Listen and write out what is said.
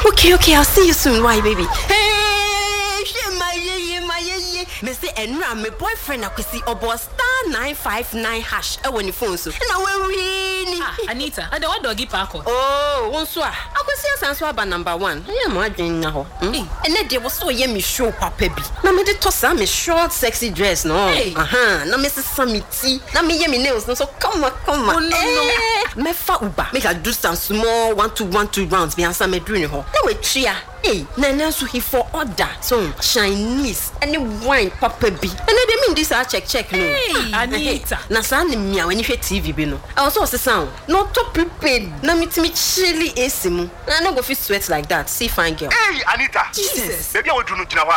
Okay, I'll see you soon. Why, baby? Hey, my Mr. Enra, my boyfriend, I could see about *959# when you phone so. And I will Anita, I don't doggy parko. Oh, one swa. I could see us answer about number 1. I am watching now. And then there was so yummy show, Papa. Now, me the toss a short, sexy dress, no. Now, Mrs. Samiti. Now, me yummy nails, no. So come on. Oh, no. Me fa uba. Make a do some small 1-2 rounds. Me answer me doing her. No, we tria. Hey, Nana, so he for order. So Chinese, any wine, Papa B. And I mean this, I check, no. Hey, Anita. Nasani me when you hear TV, no. I also say sound. Not to prepared. Na meet me chilly esimu. I no go fit sweat like that. See fine girl. Hey, Anita. Jesus. Baby, I will do no